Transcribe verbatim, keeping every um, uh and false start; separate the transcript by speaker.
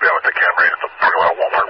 Speaker 1: down at the Camry at the parking lot of Walmart.